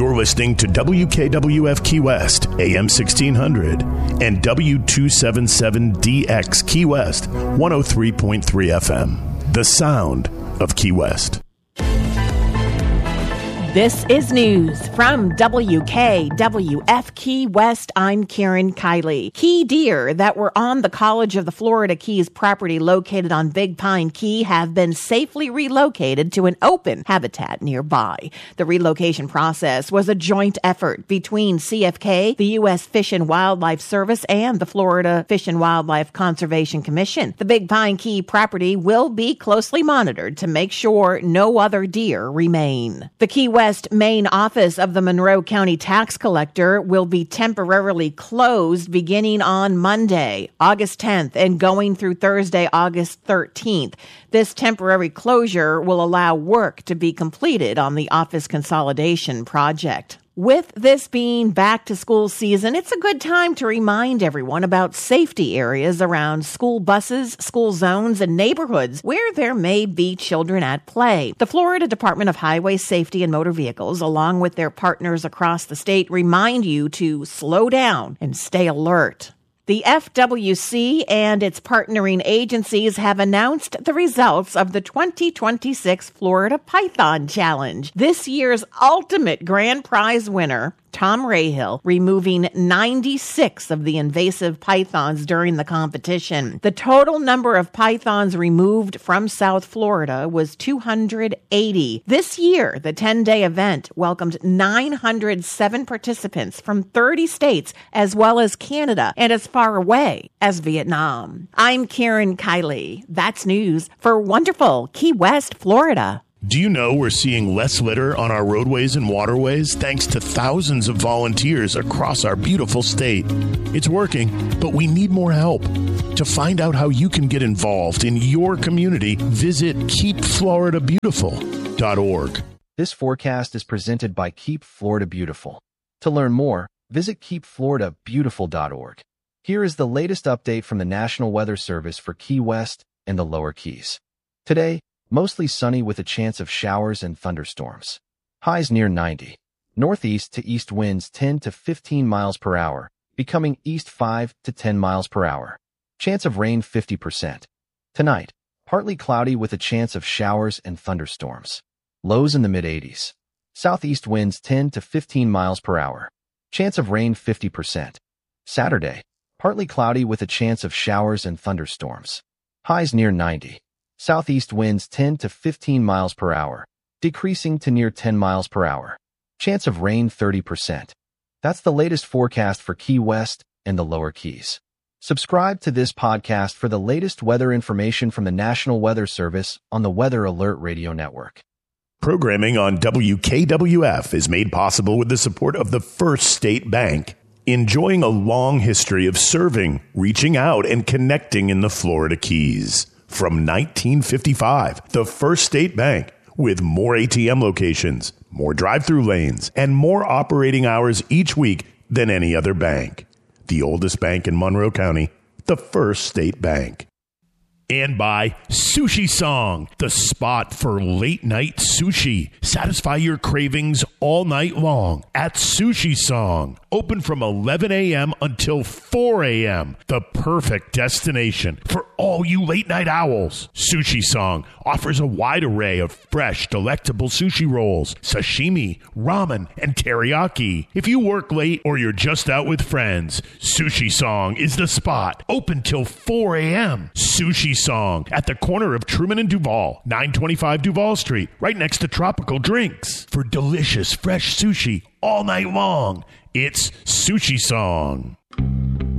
You're listening to WKWF Key West, AM 1600, and W277DX Key West, 103.3 FM. The sound of Key West. This is news from WKWF Key West. I'm Karen Kiley. Key deer that were on the College of the Florida Keys property located on Big Pine Key have been safely relocated to an open habitat nearby. The relocation process was a joint effort between CFK, the U.S. Fish and Wildlife Service, and the Florida Fish and Wildlife Conservation Commission. The Big Pine Key property will be closely monitored to make sure no other deer remain. The Key West main office of the Monroe County Tax Collector will be temporarily closed beginning on Monday, August 10th, and going through Thursday, August 13th. This temporary closure will allow work to be completed on the office consolidation project. With this being back to school season, it's a good time to remind everyone about safety areas around school buses, school zones, and neighborhoods where there may be children at play. The Florida Department of Highway Safety and Motor Vehicles, along with their partners across the state, remind you to slow down and stay alert. The FWC and its partnering agencies have announced the results of the 2026 Florida Python Challenge. This year's ultimate grand prize winner, Tom Rahill, removing 96 of the invasive pythons during the competition. The total number of pythons removed from South Florida was 280. This year, the 10-day event welcomed 907 participants from 30 states, as well as Canada and as far away as Vietnam. I'm Karen Kiley. That's news for wonderful Key West, Florida. Do you know we're seeing less litter on our roadways and waterways thanks to thousands of volunteers across our beautiful state? It's working, but we need more help. To find out how you can get involved in your community, visit keepfloridabeautiful.org. This forecast is presented by Keep Florida Beautiful. To learn more, visit keepfloridabeautiful.org. Here is the latest update from the National Weather Service for Key West and the Lower Keys. Today, mostly sunny with a chance of showers and thunderstorms. Highs near 90. Northeast to east winds 10 to 15 miles per hour, becoming east 5 to 10 miles per hour. Chance of rain 50%. Tonight, partly cloudy with a chance of showers and thunderstorms. Lows in the mid-80s. Southeast winds 10 to 15 miles per hour. Chance of rain 50%. Saturday, partly cloudy with a chance of showers and thunderstorms. Highs near 90. Southeast winds 10 to 15 miles per hour, decreasing to near 10 miles per hour. Chance of rain 30%. That's the latest forecast for Key West and the Lower Keys. Subscribe to this podcast for the latest weather information from the National Weather Service on the Weather Alert Radio Network. Programming on WKWF is made possible with the support of the First State Bank, enjoying a long history of serving, reaching out, and connecting in the Florida Keys. From 1955, the First State Bank, with more ATM locations, more drive-through lanes, and more operating hours each week than any other bank. The oldest bank in Monroe County, the First State Bank. And by Sushi Song, the spot for late-night sushi. Satisfy your cravings all night long at Sushi Song. Open from 11 a.m. until 4 a.m. The perfect destination for all you late-night owls. Sushi Song offers a wide array of fresh, delectable sushi rolls, sashimi, ramen, and teriyaki. If you work late or you're just out with friends, Sushi Song is the spot. Open till 4 a.m. Sushi Song at the corner of Truman and Duval, 925 Duval Street, right next to Tropical Drinks. For delicious, fresh sushi all night long, it's Sushi Song.